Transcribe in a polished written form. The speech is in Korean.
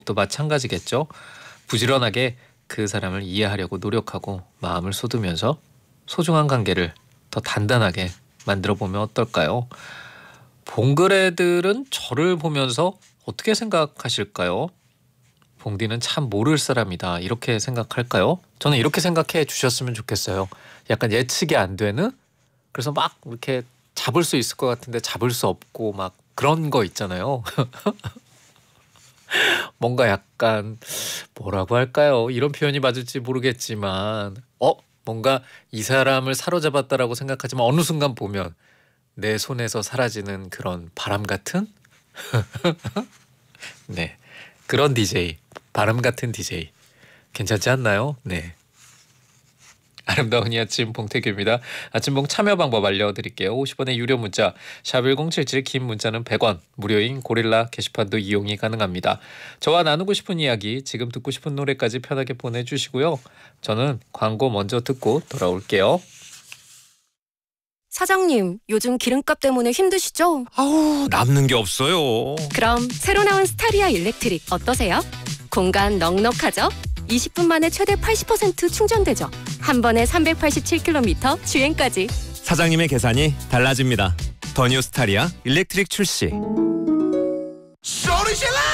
또 마찬가지겠죠. 부지런하게 그 사람을 이해하려고 노력하고 마음을 쏟으면서 소중한 관계를 더 단단하게 만들어 보면 어떨까요? 봉그레들은 저를 보면서 어떻게 생각하실까요? 봉디는 참 모를 사람이다 이렇게 생각할까요? 저는 이렇게 생각해 주셨으면 좋겠어요. 약간 예측이 안 되는, 그래서 막 이렇게 잡을 수 있을 것 같은데 잡을 수 없고 막 그런 거 있잖아요. 뭔가 약간 뭐라고 할까요? 이런 표현이 맞을지 모르겠지만 뭔가 이 사람을 사로잡았다라고 생각하지만 어느 순간 보면 내 손에서 사라지는 그런 바람 같은 네, 그런 DJ, 바람 같은 DJ 괜찮지 않나요? 네. 아름다운 이 아침 봉태규입니다. 아침봉 참여 방법 알려드릴게요. 50원의 유료 문자 샵 1077, 긴 문자는 100원, 무료인 고릴라 게시판도 이용이 가능합니다. 저와 나누고 싶은 이야기, 지금 듣고 싶은 노래까지 편하게 보내주시고요. 저는 광고 먼저 듣고 돌아올게요. 사장님, 요즘 기름값 때문에 힘드시죠? 아우, 남는 게 없어요. 그럼 새로 나온 스타리아 일렉트릭 어떠세요? 공간 넉넉하죠? 20분 만에 최대 80% 충전되죠. 한 번에 387km 주행까지. 사장님의 계산이 달라집니다. 더 뉴 스타리아 일렉트릭 출시. 소리 질러!